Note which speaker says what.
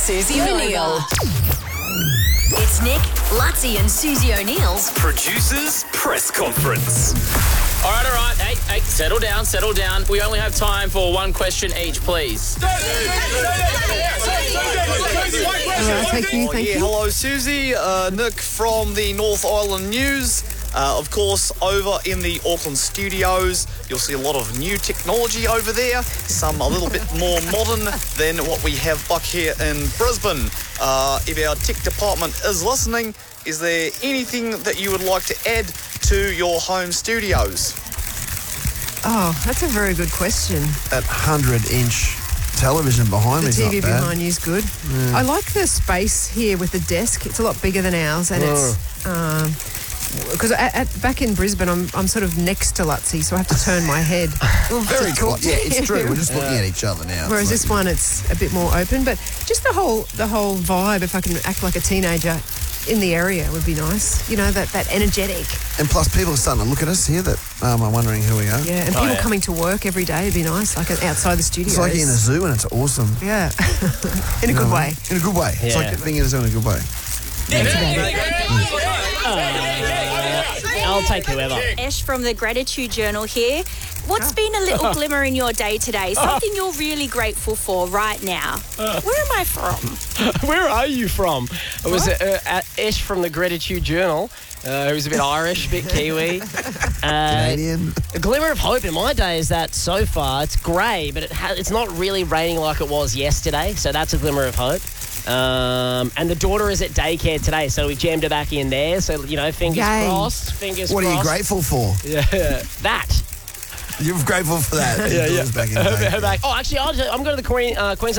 Speaker 1: Susie O'Neill. It's Nick, Lutzi and Susie O'Neill's
Speaker 2: Producers Press Conference.
Speaker 3: All right. Hey, settle down. We only have time for one question each, please.
Speaker 4: Thank you.
Speaker 5: Hello, Susie. Nick from the North Island News. Of course, over in the Auckland studios, you'll see a lot of new technology over there, some a little bit more modern than what we have back here in Brisbane. If our tech department is listening, is there anything that you would like to add to your home studios?
Speaker 4: Oh, that's a very good question.
Speaker 6: That 100-inch television behind me is not
Speaker 4: The TV
Speaker 6: bad.
Speaker 4: behind you is good.
Speaker 6: Yeah.
Speaker 4: I like the space here with the desk. It's a lot bigger than ours, and it's because back in Brisbane, I'm sort of next to Lutzi, so I have to turn my head.
Speaker 6: Very
Speaker 4: cool.
Speaker 6: close. Yeah, it's true. We're just looking at each other now.
Speaker 4: Whereas this one, it's a bit more open, but just the whole vibe. If I can act like a teenager in the area, would be nice. You know, that energetic.
Speaker 6: And plus, people are starting to look at us here that are wondering who we are.
Speaker 4: Yeah, and people coming to work every day would be nice, like outside the studios.
Speaker 6: It's like in a zoo and it's awesome.
Speaker 4: Yeah, in a good way.
Speaker 6: In a good way. It's like being in a zoo in a good way.
Speaker 3: I'll take whoever.
Speaker 7: Ash from the Gratitude Journal here. What's been a little glimmer in your day today? Something you're really grateful for right now. Where am I from?
Speaker 8: Where are you from? It was Ash from the Gratitude Journal. Who's a bit Irish, a bit Kiwi.
Speaker 6: Canadian.
Speaker 8: A glimmer of hope in my day is that so far it's grey, but it's not really raining like it was yesterday, so that's a glimmer of hope. And the daughter is at daycare today, so we've jammed her back in there. So, fingers crossed.
Speaker 6: What are you grateful for?
Speaker 8: Yeah, that.
Speaker 6: You're grateful for that.
Speaker 8: Yeah.
Speaker 6: Back in the day.
Speaker 8: Oh, actually, I'm going to the Queensland